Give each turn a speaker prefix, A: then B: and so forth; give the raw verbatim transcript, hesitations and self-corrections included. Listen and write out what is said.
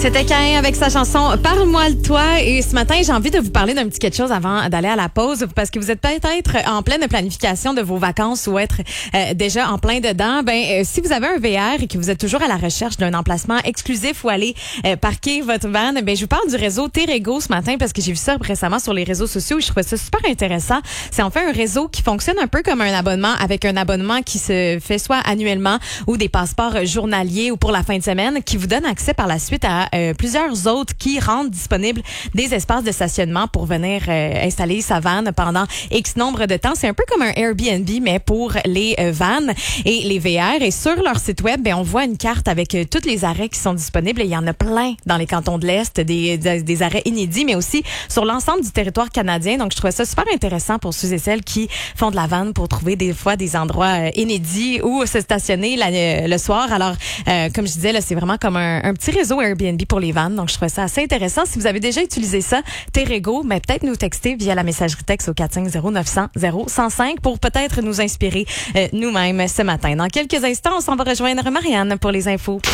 A: C'était Caïn avec sa chanson « Parle-moi de toi ». Et ce matin, j'ai envie de vous parler d'un petit quelque chose avant d'aller à la pause parce que vous êtes peut-être en pleine planification de vos vacances ou être euh, déjà en plein dedans. Ben, euh, si vous avez un V R et que vous êtes toujours à la recherche d'un emplacement exclusif où aller euh, parquer votre van, ben, je vous parle du réseau Terrego ce matin parce que j'ai vu ça récemment sur les réseaux sociaux et je trouvais ça super intéressant. C'est en fait un réseau qui fonctionne un peu comme un abonnement avec un abonnement qui se fait soit annuellement ou des passeports journaliers ou pour la fin de semaine qui vous donne accès par la suite à Euh, plusieurs autres qui rendent disponibles des espaces de stationnement pour venir euh, installer sa van pendant X nombre de temps. C'est un peu comme un Airbnb, mais pour les euh, vannes et les V R. Et sur leur site web, ben, on voit une carte avec euh, tous les arrêts qui sont disponibles. Et il y en a plein dans les cantons de l'Est, des, des, des arrêts inédits, mais aussi sur l'ensemble du territoire canadien. Donc, je trouvais ça super intéressant pour ceux et celles qui font de la vanne pour trouver des fois des endroits euh, inédits où se stationner la, euh, le soir. Alors, euh, comme je disais, là, c'est vraiment comme un, un petit réseau Airbnb pour les vannes. Donc, je trouvais ça assez intéressant. Si vous avez déjà utilisé ça, Terrego, mais peut-être nous texter via la messagerie texte au quatre cinq zéro neuf zéro zéro un zéro cinq pour peut-être nous inspirer euh, nous-mêmes ce matin. Dans quelques instants, on s'en va rejoindre Marianne pour les infos.